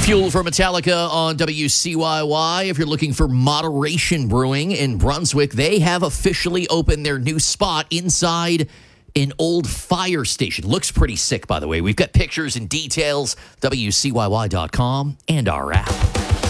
Fuel for Metallica on WCYY. If you're looking for Moderation Brewing in Brunswick, they have officially opened their new spot inside an old fire station. Looks pretty sick, by the way. We've got pictures and details, WCYY.com, and our app.